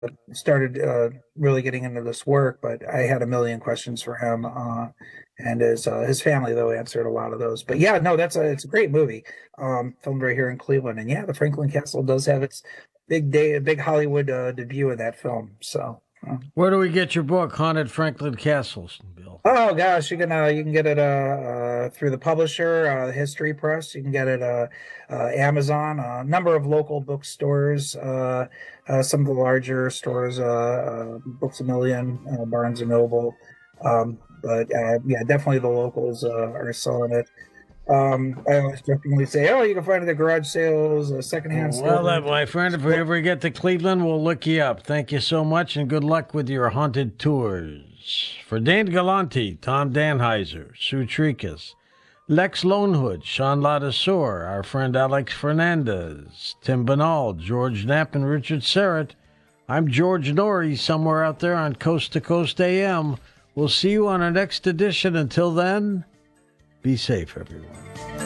started really getting into this work, but I had a million questions for him. And his family though answered a lot of those. But yeah, no, it's a great movie. Filmed right here in Cleveland, and yeah, the Franklin Castle does have its big Hollywood debut in that film. So. Where do we get your book, Haunted Franklin Castles, Bill? Oh gosh, you can get it through the publisher, History Press. You can get it Amazon, a number of local bookstores, some of the larger stores, Books a Million, Barnes and Noble. But yeah, definitely the locals are selling it. I always jokingly say, "Oh, you can find it at garage sales, secondhand Well, stores." my friend, if we ever get to Cleveland, we'll look you up. Thank you so much, and good luck with your haunted tours. For Dane Galante, Tom Danheiser, Sue Tricas, Lex Lonehood, Sean Ladassour, our friend Alex Fernandez, Tim Banal, George Knapp, and Richard Serrett, I'm George Norrie, somewhere out there on Coast to Coast AM. We'll see you on our next edition. Until then, be safe, everyone.